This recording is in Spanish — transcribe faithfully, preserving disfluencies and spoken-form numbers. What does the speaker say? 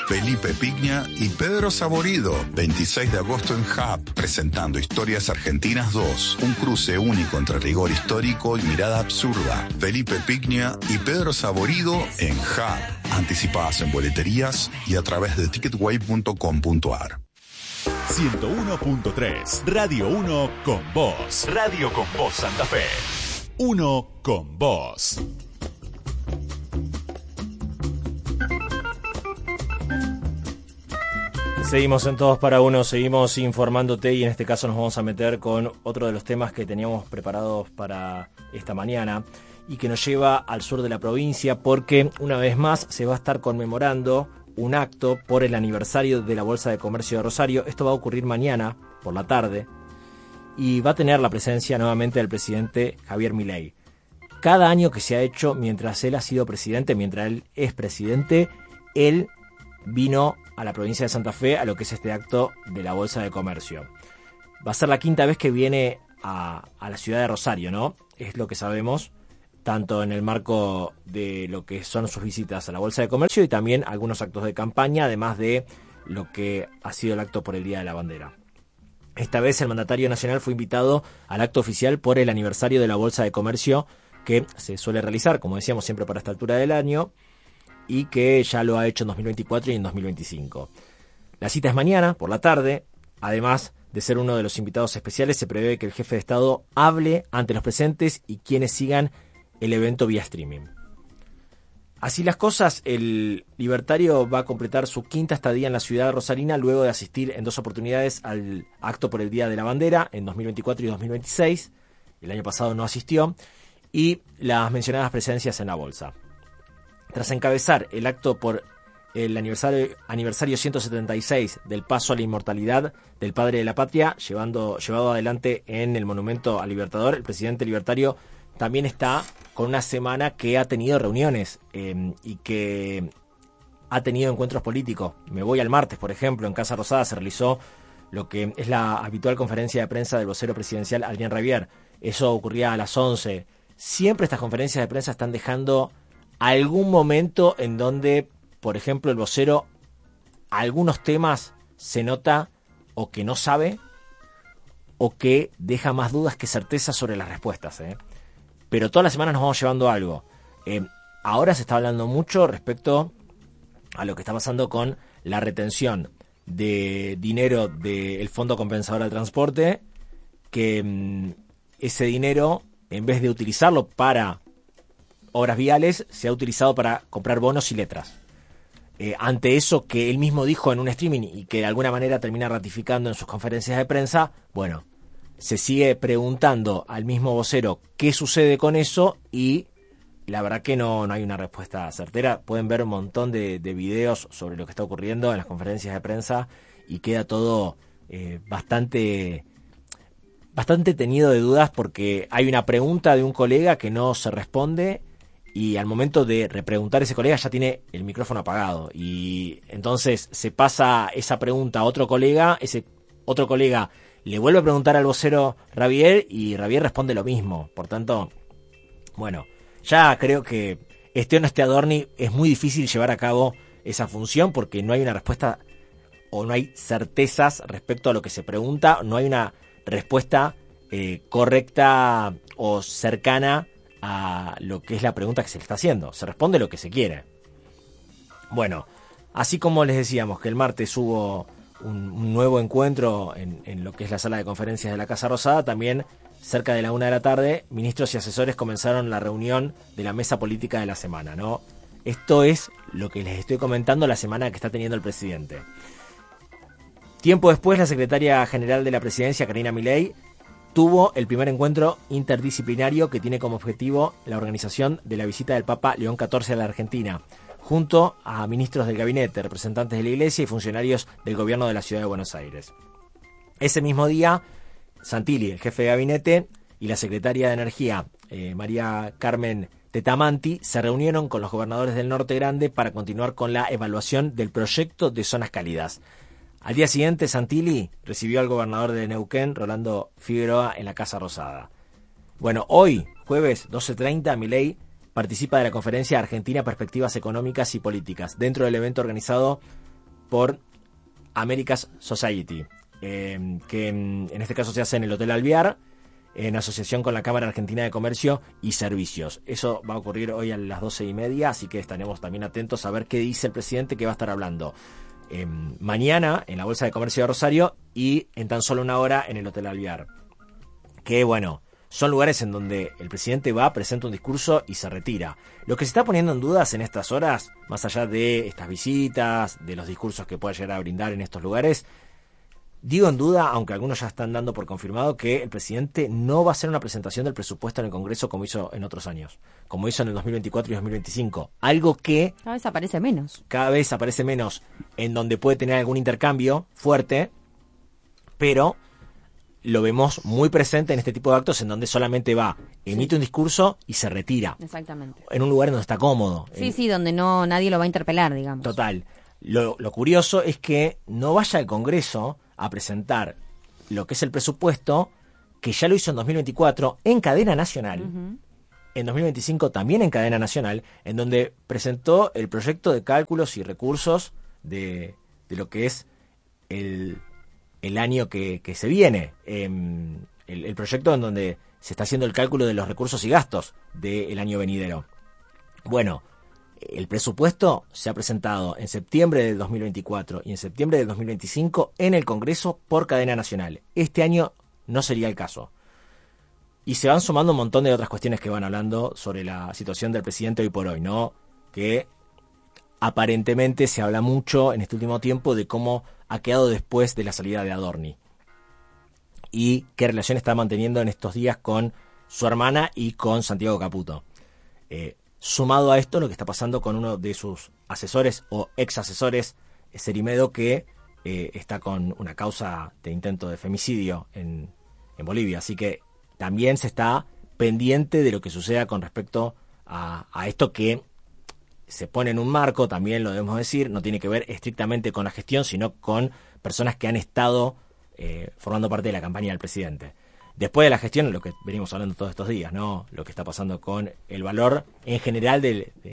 Felipe Pigna y Pedro Saborido, veintiséis de agosto en Hub, presentando Historias Argentinas dos, un cruce único entre rigor histórico y mirada absurda. Felipe Pigna y Pedro Saborido en Hub. Anticipadas en boleterías y a través de ticketway punto com punto a r. ciento uno punto tres, Radio uno con vos. Radio con vos Santa Fe. Uno con vos. Seguimos en Todos para Uno, seguimos informándote y en este caso nos vamos a meter con otro de los temas que teníamos preparados para esta mañana y que nos lleva al sur de la provincia porque una vez más se va a estar conmemorando un acto por el aniversario de la Bolsa de Comercio de Rosario. Esto va a ocurrir mañana por la tarde y va a tener la presencia nuevamente del presidente Javier Milei. Cada año que se ha hecho mientras él ha sido presidente, mientras él es presidente, él vino a la provincia de Santa Fe a lo que es este acto de la Bolsa de Comercio. Va a ser la quinta vez que viene a, a la ciudad de Rosario, ¿no? Es lo que sabemos, tanto en el marco de lo que son sus visitas a la Bolsa de Comercio y también algunos actos de campaña, además de lo que ha sido el acto por el Día de la Bandera. Esta vez el mandatario nacional fue invitado al acto oficial por el aniversario de la Bolsa de Comercio que se suele realizar, como decíamos, siempre para esta altura del año, y que ya lo ha hecho en dos mil veinticuatro y en dos mil veinticinco. La cita es mañana, por la tarde. Además de ser uno de los invitados especiales, se prevé que el jefe de Estado hable ante los presentes y quienes sigan el evento vía streaming. Así las cosas, el libertario va a completar su quinta estadía en la ciudad rosarina luego de asistir en dos oportunidades al acto por el Día de la Bandera, en dos mil veinticuatro y dos mil veintiséis. El año pasado no asistió. Y las mencionadas presencias en la bolsa. Tras encabezar el acto por el aniversario, aniversario ciento setenta y seis del paso a la inmortalidad del padre de la patria, llevando, llevado adelante en el Monumento al Libertador, el presidente libertario también está con una semana que ha tenido reuniones eh, y que ha tenido encuentros políticos. Me voy al martes, por ejemplo, en Casa Rosada se realizó lo que es la habitual conferencia de prensa del vocero presidencial Adrián Rabier. Eso ocurría a las once. Siempre estas conferencias de prensa están dejando algún momento en donde, por ejemplo, el vocero, algunos temas se nota o que no sabe o que deja más dudas que certezas sobre las respuestas, ¿eh? Pero todas las semanas nos vamos llevando algo. Eh, ahora se está hablando mucho respecto a lo que está pasando con la retención de dinero del Fondo Compensador al Transporte, que mmm, ese dinero, en vez de utilizarlo para obras viales, se ha utilizado para comprar bonos y letras. Eh, ante eso que él mismo dijo en un streaming y que de alguna manera termina ratificando en sus conferencias de prensa, bueno, se sigue preguntando al mismo vocero qué sucede con eso y la verdad que no, no hay una respuesta certera. Pueden ver un montón de, de videos sobre lo que está ocurriendo en las conferencias de prensa y queda todo eh, bastante... bastante teñido de dudas porque hay una pregunta de un colega que no se responde y al momento de repreguntar ese colega ya tiene el micrófono apagado y entonces se pasa esa pregunta a otro colega, ese otro colega le vuelve a preguntar al vocero Rabier y Rabier responde lo mismo. Por tanto, bueno, ya creo que esté o no esté Adorni es muy difícil llevar a cabo esa función porque no hay una respuesta o no hay certezas respecto a lo que se pregunta, no hay una respuesta eh, correcta o cercana a lo que es la pregunta que se le está haciendo. Se responde lo que se quiere. Bueno, así como les decíamos que el martes hubo un, un nuevo encuentro en, en lo que es la sala de conferencias de la Casa Rosada, también cerca de la una de la tarde, ministros y asesores comenzaron la reunión de la mesa política de la semana, ¿no? Esto es lo que les estoy comentando, la semana que está teniendo el presidente. Tiempo después, la secretaria general de la presidencia, Karina Milei, tuvo el primer encuentro interdisciplinario que tiene como objetivo la organización de la visita del Papa León catorce a la Argentina, junto a ministros del gabinete, representantes de la Iglesia y funcionarios del gobierno de la Ciudad de Buenos Aires. Ese mismo día, Santilli, el jefe de gabinete, y la secretaria de Energía, eh, María Carmen Tetamanti, se reunieron con los gobernadores del Norte Grande para continuar con la evaluación del proyecto de zonas cálidas. Al día siguiente, Santilli recibió al gobernador de Neuquén, Rolando Figueroa, en la Casa Rosada. Bueno, hoy, jueves doce treinta, Milei participa de la conferencia Argentina Perspectivas Económicas y Políticas, dentro del evento organizado por America's Society, eh, que en, en este caso se hace en el Hotel Alvear, en asociación con la Cámara Argentina de Comercio y Servicios. Eso va a ocurrir hoy a las doce y media, así que estaremos también atentos a ver qué dice el presidente, que va a estar hablando eh, mañana en la Bolsa de Comercio de Rosario y en tan solo una hora en el Hotel Alvear. Que bueno, son lugares en donde el presidente va, presenta un discurso y se retira. Lo que se está poniendo en dudas en estas horas, más allá de estas visitas, de los discursos que pueda llegar a brindar en estos lugares, digo en duda, aunque algunos ya están dando por confirmado, que el presidente no va a hacer una presentación del presupuesto en el Congreso como hizo en otros años, como hizo en el dos mil veinticuatro y dos mil veinticinco. Algo que cada vez aparece menos. Cada vez aparece menos, en donde puede tener algún intercambio fuerte, pero lo vemos muy presente en este tipo de actos en donde solamente va, emite sí. un discurso y se retira. Exactamente. En un lugar donde está cómodo. Sí, en... sí, donde no nadie lo va a interpelar, digamos. Total. Lo, lo curioso es que no vaya al Congreso a presentar lo que es el presupuesto, que ya lo hizo en dos mil veinticuatro en cadena nacional, uh-huh. en dos mil veinticinco también en cadena nacional, en donde presentó el proyecto de cálculos y recursos de, de lo que es el, el año que, que se viene, eh, el, el proyecto en donde se está haciendo el cálculo de los recursos y gastos del año venidero. Bueno, el presupuesto se ha presentado en septiembre del dos mil veinticuatro y en septiembre del dos mil veinticinco en el Congreso por cadena nacional. Este año no sería el caso. Y se van sumando un montón de otras cuestiones que van hablando sobre la situación del presidente hoy por hoy, ¿no? Que aparentemente se habla mucho en este último tiempo de cómo ha quedado después de la salida de Adorni. Y qué relación está manteniendo en estos días con su hermana y con Santiago Caputo. Eh, Sumado a esto, lo que está pasando con uno de sus asesores o ex asesores, Cerimedo, que eh, está con una causa de intento de femicidio en, en Bolivia. Así que también se está pendiente de lo que suceda con respecto a, a esto, que se pone en un marco, también lo debemos decir, no tiene que ver estrictamente con la gestión, sino con personas que han estado eh, formando parte de la campaña del presidente. Después de la gestión, lo que venimos hablando todos estos días, ¿no? Lo que está pasando con el valor en general del,